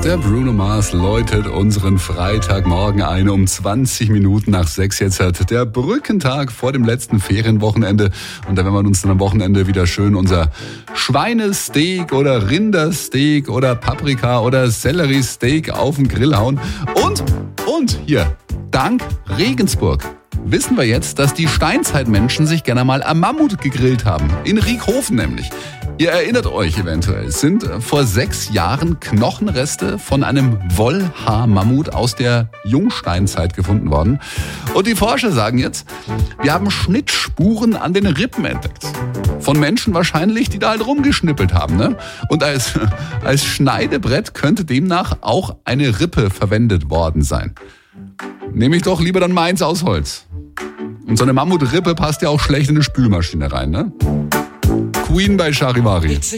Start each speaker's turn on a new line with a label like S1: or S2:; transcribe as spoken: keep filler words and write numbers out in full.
S1: Der Bruno Mars läutet unseren Freitagmorgen ein um zwanzig Minuten nach sechs. Jetzt hat der Brückentag vor dem letzten Ferienwochenende. Und da werden wir uns dann am Wochenende wieder schön unser Schweinesteak oder Rindersteak oder Paprika oder Selleriesteak auf den Grill hauen. Und, und hier, dank Regensburg wissen wir jetzt, dass die Steinzeitmenschen sich gerne mal am Mammut gegrillt haben. In Riekhofen nämlich. Ihr erinnert euch eventuell, es sind vor sechs Jahren Knochenreste von einem Wollhaar-Mammut aus der Jungsteinzeit gefunden worden. Und die Forscher sagen jetzt, wir haben Schnittspuren an den Rippen entdeckt. Von Menschen wahrscheinlich, die da halt rumgeschnippelt haben. Ne? Und als, als Schneidebrett könnte demnach auch eine Rippe verwendet worden sein. Nehme ich doch lieber dann meins aus Holz. Und so eine Mammutrippe passt ja auch schlecht in eine Spülmaschine rein, ne? Queen bei Charivari.